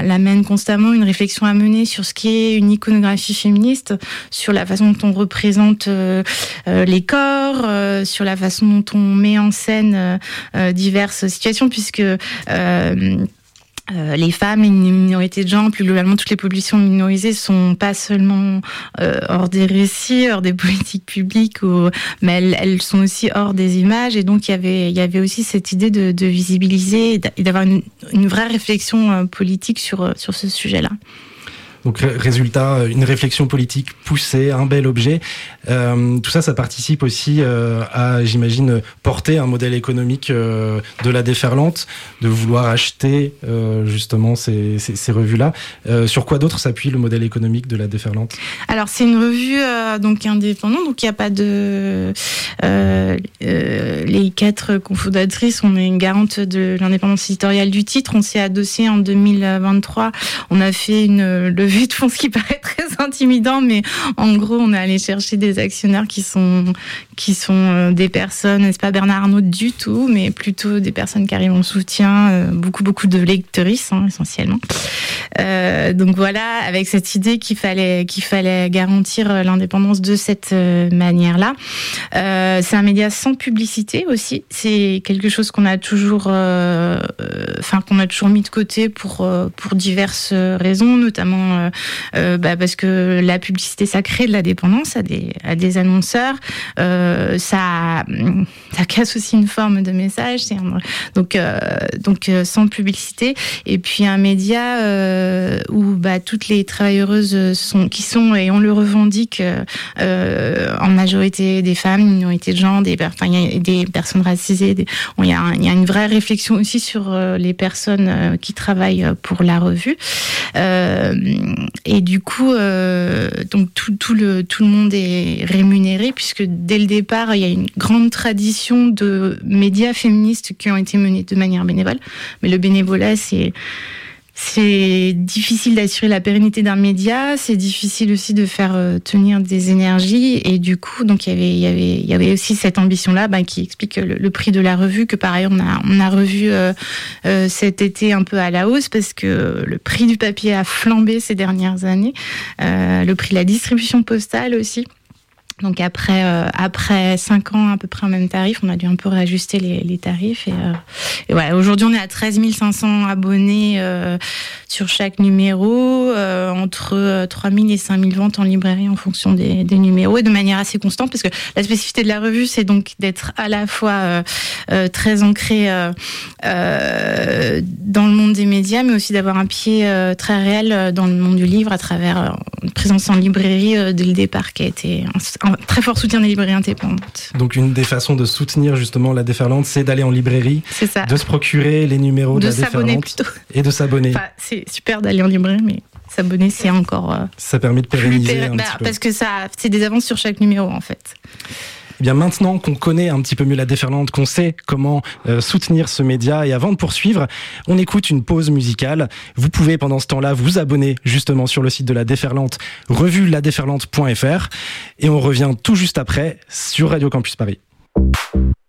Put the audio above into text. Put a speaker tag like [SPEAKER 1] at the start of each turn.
[SPEAKER 1] la mène constamment, une réflexion à mener sur ce qui est une iconographie féministe, sur la façon dont on représente les corps, sur la façon dont on met en scène diverses situations, puisque les femmes et les minorités de genre, plus globalement toutes les populations minorisées, sont pas seulement hors des récits, hors des politiques publiques, mais elles sont aussi hors des images. Et donc il y avait aussi cette idée de visibiliser et d'avoir une vraie réflexion politique sur ce sujet-là.
[SPEAKER 2] Donc résultat, une réflexion politique poussée, un bel objet. Tout ça participe aussi à, j'imagine, porter un modèle économique de la déferlante, de vouloir acheter justement ces revues-là. Sur quoi d'autre s'appuie le modèle économique de la déferlante ?
[SPEAKER 1] Alors c'est une revue donc indépendante, donc il n'y a pas de... les 4 cofondatrices, on est garante de l'indépendance éditoriale du titre. On s'est adossé en 2023. On a fait une levée de fonds, ce qui paraît très intimidant, mais en gros, on est allé chercher des actionnaires qui sont des personnes, n'est-ce pas Bernard Arnault du tout, mais plutôt des personnes qui arrivent en soutien, beaucoup de lectrices, essentiellement. Donc voilà, avec cette idée qu'il fallait garantir l'indépendance de cette manière-là. C'est un média sans publicité aussi. C'est quelque chose qu'on a toujours mis de côté pour diverses raisons, notamment parce que la publicité, ça crée de la dépendance à des annonceurs. Ça casse aussi une forme de message. Donc sans publicité. Et puis un média où toutes les travailleuses qui sont et on le revendique en majorité des femmes, minorités de genre, des personnes racisées. Il y a une vraie réflexion aussi sur les personnes qui travaillent pour la revue. Et du coup, donc tout le monde est rémunéré, puisque dès le départ, il y a une grande tradition de médias féministes qui ont été menés de manière bénévole. Mais le bénévolat, c'est difficile d'assurer la pérennité d'un média, c'est difficile aussi de faire tenir des énergies, et du coup, donc il y avait aussi cette ambition-là, qui explique le prix de la revue, que par ailleurs on a revu cet été un peu à la hausse, parce que le prix du papier a flambé ces dernières années, le prix de la distribution postale aussi. Donc après 5 ans à peu près au même tarif, on a dû un peu réajuster les tarifs. Et voilà, aujourd'hui on est à 13 500 abonnés sur chaque numéro, entre 3 000 et 5 000 ventes en librairie en fonction des numéros, et de manière assez constante, parce que la spécificité de la revue, c'est donc d'être à la fois très ancré dans le monde des médias, mais aussi d'avoir un pied très réel dans le monde du livre, à travers une présence en librairie dès le départ, qui a été un très fort soutien des librairies indépendantes.
[SPEAKER 2] Donc une des façons de soutenir justement la déferlante, c'est d'aller en librairie,
[SPEAKER 1] c'est ça,
[SPEAKER 2] de se procurer les numéros de la déferlante
[SPEAKER 1] plutôt.
[SPEAKER 2] Et de s'abonner.
[SPEAKER 1] C'est super d'aller en librairie, mais s'abonner, c'est encore...
[SPEAKER 2] ça permet de pérenniser un petit peu.
[SPEAKER 1] Parce que c'est des avances sur chaque numéro, en fait.
[SPEAKER 2] Eh bien, maintenant qu'on connaît un petit peu mieux la déferlante, qu'on sait comment soutenir ce média, et avant de poursuivre, on écoute une pause musicale. Vous pouvez pendant ce temps-là vous abonner justement sur le site de la déferlante, revue-ladéferlante.fr, et on revient tout juste après sur Radio Campus Paris.